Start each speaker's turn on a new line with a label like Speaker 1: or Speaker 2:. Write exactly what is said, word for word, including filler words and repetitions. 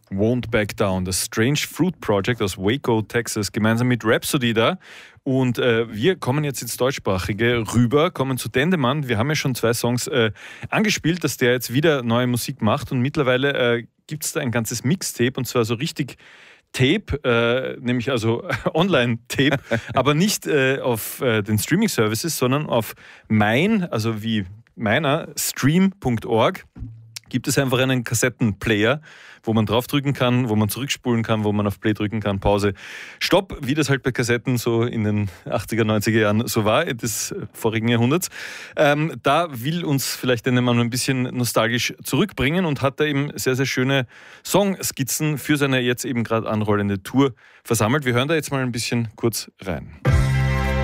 Speaker 1: Won't Back Down, das Strange Fruit Project aus Waco, Texas, gemeinsam mit Rhapsody da. Und äh, wir kommen jetzt ins Deutschsprachige rüber, kommen zu Dendemann. Wir haben ja schon zwei Songs äh, angespielt, dass der jetzt wieder neue Musik macht. Und mittlerweile äh, gibt es da ein ganzes Mixtape, und zwar so richtig Tape, äh, nämlich also Online-Tape, aber nicht äh, auf äh, den Streaming-Services, sondern auf mein, also wie meiner, stream punkt org, gibt es einfach einen Kassettenplayer, wo man draufdrücken kann, wo man zurückspulen kann, wo man auf Play drücken kann, Pause, Stopp, wie das halt bei Kassetten so in den achtziger, neunziger Jahren so war, des vorigen Jahrhunderts. Ähm, da will uns vielleicht der Mann ein bisschen nostalgisch zurückbringen und hat da eben sehr, sehr schöne Songskizzen für seine jetzt eben gerade anrollende Tour versammelt. Wir hören da jetzt mal ein bisschen kurz rein.